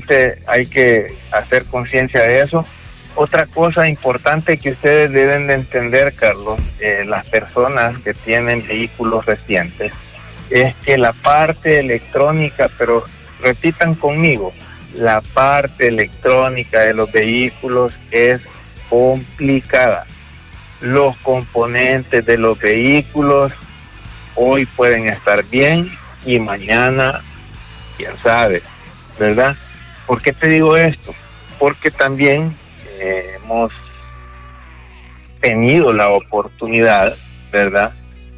realmente hay que hacer conciencia de eso. Otra cosa importante que ustedes deben de entender, Carlos, las personas que tienen vehículos recientes, es que la parte electrónica, pero repitan conmigo, la parte electrónica de los vehículos es complicada. Los componentes de los vehículos hoy pueden estar bien y mañana, quién sabe, ¿verdad? ¿Por qué te digo esto? Porque también hemos tenido la oportunidad, ¿verdad?,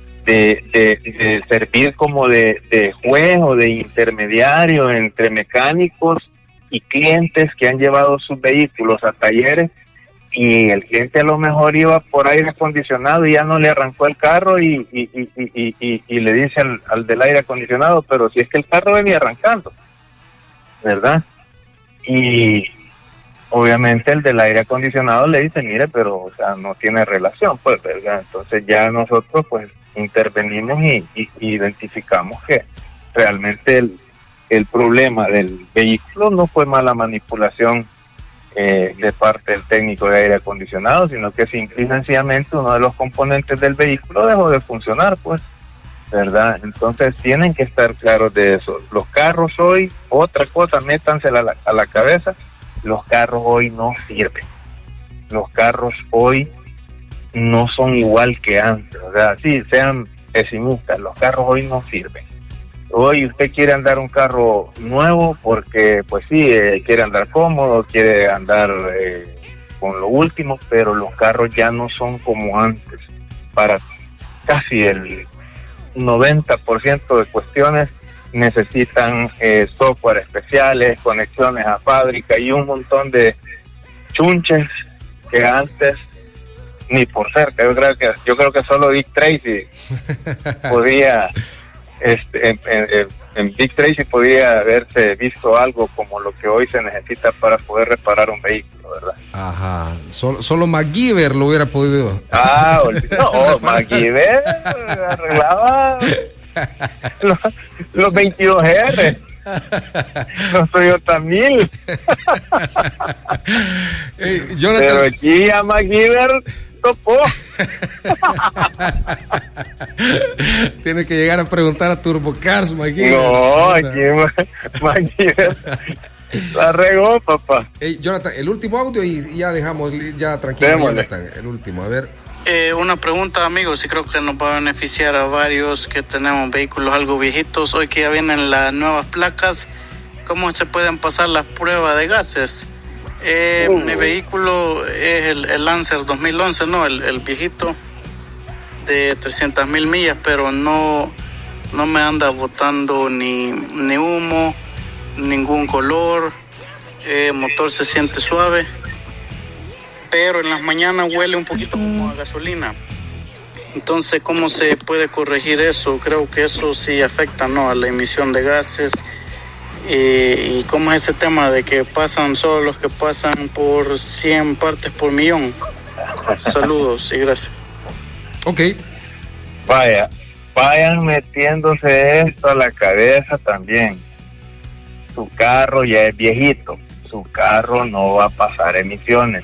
de servir como de juez o de intermediario entre mecánicos y clientes que han llevado sus vehículos a talleres, y el cliente a lo mejor iba por aire acondicionado y ya no le arrancó el carro y le dice al del aire acondicionado, pero si es que el carro venía arrancando, ¿verdad? Y obviamente el del aire acondicionado le dice, mire, pero o sea, no tiene relación, pues, ¿verdad? Entonces ya nosotros pues intervenimos y identificamos que realmente el problema del vehículo no fue mala manipulación de parte del técnico de aire acondicionado, sino que simple y sencillamente uno de los componentes del vehículo dejó de funcionar, pues, ¿verdad? Entonces tienen que estar claros de eso. Los carros hoy, otra cosa, métansela a la cabeza, los carros hoy no sirven. Los carros hoy no son igual que antes, o sea, sí, sean pesimistas, los carros hoy no sirven. Hoy usted quiere andar un carro nuevo porque, pues sí, quiere andar cómodo, quiere andar con lo último, pero los carros ya no son como antes. Para casi el 90% de cuestiones necesitan software especiales, conexiones a fábrica y un montón de chunches que antes ni por cerca. Yo creo que solo Dick Tracy podía... en Dick Tracy podía haberse visto algo como lo que hoy se necesita para poder reparar un vehículo, ¿verdad? Ajá, solo MacGyver lo hubiera podido. No, MacGyver arreglaba los 22R, los Toyota 1000. Pero aquí a MacGyver topó. Tiene que llegar a preguntar a TurboCars, MacGyver. No, aquí MacGyver la regó, papá. Jonathan, el último audio y ya dejamos ya tranquilo. Jonathan, el último, a ver. Una pregunta, amigos, y creo que nos va a beneficiar a varios que tenemos vehículos algo viejitos. Hoy que ya vienen las nuevas placas, ¿cómo se pueden pasar las pruebas de gases? Mi vehículo es el Lancer 2011, ¿no? El viejito de 300,000 millas, pero no me anda botando ni humo, ningún color, motor se siente suave, pero en las mañanas huele un poquito como a gasolina. Entonces, ¿cómo se puede corregir eso? Creo que eso sí afecta, ¿no?, a la emisión de gases. ¿Y cómo es ese tema de que pasan solo los que pasan por 100 partes por millón? Saludos y gracias. Ok. Vayan metiéndose esto a la cabeza también. Su carro ya es viejito, su carro no va a pasar emisiones.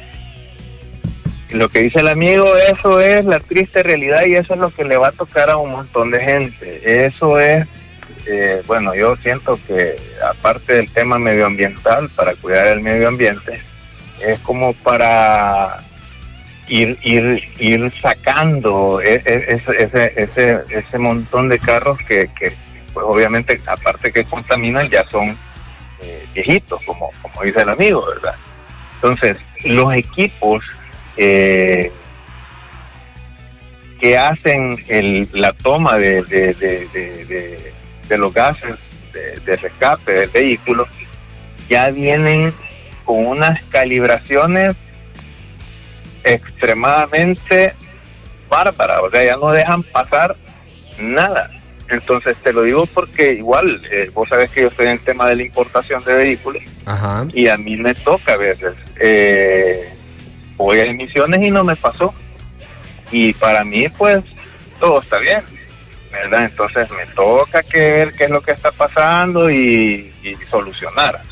Lo que dice el amigo, eso es la triste realidad y eso es lo que le va a tocar a un montón de gente. Eso es bueno, yo siento que aparte del tema medioambiental, para cuidar el medio ambiente, es como para ir sacando ese montón de carros que pues obviamente, aparte que contaminan, ya son viejitos, como dice el amigo, ¿verdad? Entonces, los equipos que hacen la toma de los gases de escape del vehículo ya vienen con unas calibraciones extremadamente bárbaras, o sea, ya no dejan pasar nada. Entonces te lo digo porque igual vos sabés que yo estoy en el tema de la importación de vehículos. Ajá. Y a mí me toca a veces voy a emisiones y no me pasó, y para mí pues todo está bien, ¿verdad? Entonces me toca que ver qué es lo que está pasando y solucionar.